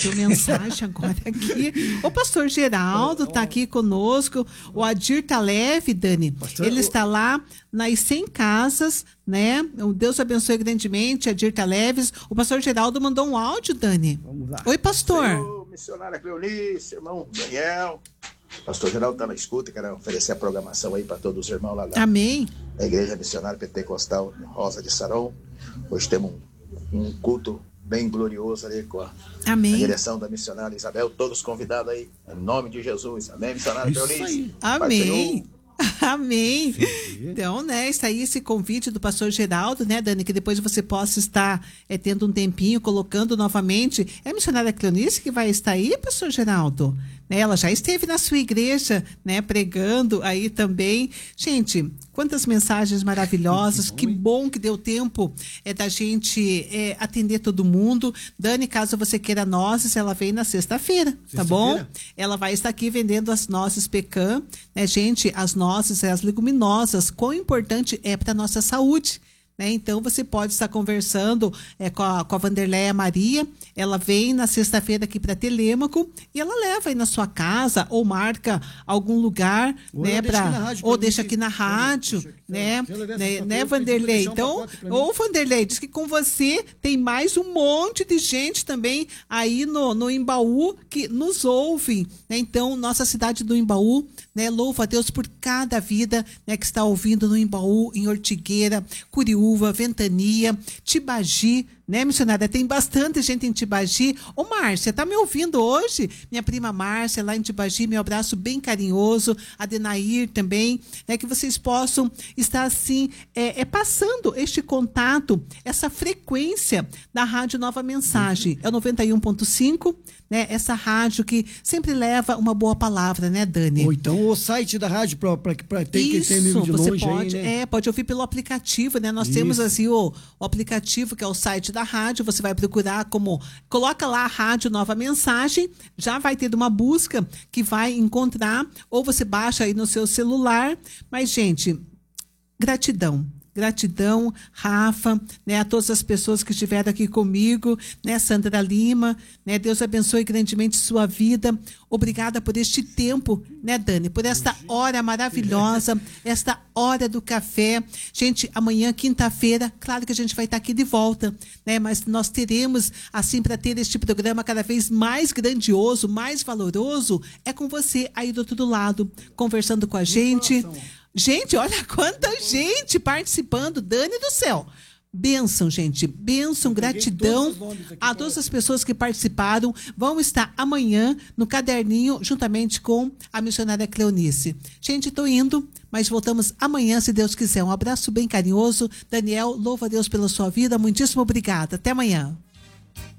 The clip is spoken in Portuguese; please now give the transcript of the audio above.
Apareceu mensagem agora aqui. O pastor Geraldo está aqui conosco. O Adir tá leve, Dani. Ele está lá nas 100 casas, né? Deus abençoe grandemente, Adir tá leves. O pastor Geraldo mandou um áudio, Dani. Vamos lá. Oi, pastor. Senhor, missionária Cleonice, irmão Daniel. Pastor Geraldo está na escuta, quero oferecer a programação aí para todos os irmãos lá da Amém. Igreja Missionária Pentecostal Rosa de Saron. Hoje temos um culto bem glorioso ali com a direção da missionária Isabel. Todos convidados aí, em nome de Jesus. Amém, missionária Cleonice? Amém. Amém. Então, né, está aí esse convite do pastor Geraldo, né, Dani, que depois você possa estar tendo um tempinho, colocando novamente. É a missionária Cleonice que vai estar aí, pastor Geraldo? Né, ela já esteve na sua igreja, né, pregando aí também. Gente, quantas mensagens maravilhosas, que bom que deu tempo da gente atender todo mundo. Dani, caso você queira nozes, ela vem na sexta-feira, tá bom? Ela vai estar aqui vendendo as nozes pecan, né, gente, as nozes e as leguminosas, quão importante é para a nossa saúde. Né? Então, você pode estar conversando com a Vanderleia Maria. Ela vem na sexta-feira aqui para Telêmaco e ela leva aí na sua casa ou marca algum lugar, ou né, deixa aqui na rádio, né, Vanderlei? Então, ou Vanderlei, diz que com você tem mais um monte de gente também aí no Imbaú que nos ouvem, né? Então, nossa cidade do Imbaú, né, louva a Deus por cada vida, né, que está ouvindo no Imbaú, em Ortigueira, Curiúva, Ventania, Tibagi, né, missionária? Tem bastante gente em Tibagi. Ô, Márcia, tá me ouvindo hoje? Minha prima Márcia, lá em Tibagi, meu abraço bem carinhoso. A Denair também, né, que vocês possam estar assim, passando este contato, essa frequência da Rádio Nova Mensagem. É o 91.5, né, essa rádio que sempre leva uma boa palavra, né, Dani? Ou então o site da rádio para quem tem amigo de longe pode, aí, né? Pode ouvir pelo aplicativo, né? Nós temos assim o aplicativo que é o site da rádio, você vai procurar coloca lá a Rádio Nova Mensagem, já vai ter uma busca que vai encontrar, ou você baixa aí no seu celular. Mas, gente, gratidão, Rafa, né, a todas as pessoas que estiveram aqui comigo, né, Sandra Lima, né, Deus abençoe grandemente sua vida. Obrigada por este tempo, né, Dani, por esta hora maravilhosa, esta hora do café. Gente, amanhã, quinta-feira, claro que a gente vai estar aqui de volta, né, mas nós teremos, assim, para ter este programa cada vez mais grandioso, mais valoroso, é com você aí do outro lado, conversando com a gente. Gente, olha quanta gente participando, Dani do céu. Bênção, gente, bênção, gratidão a todas as pessoas que participaram. Vão estar amanhã no caderninho, juntamente com a missionária Cleonice. Gente, estou indo, mas voltamos amanhã, se Deus quiser. Um abraço bem carinhoso. Daniel, louva a Deus pela sua vida. Muitíssimo obrigada. Até amanhã.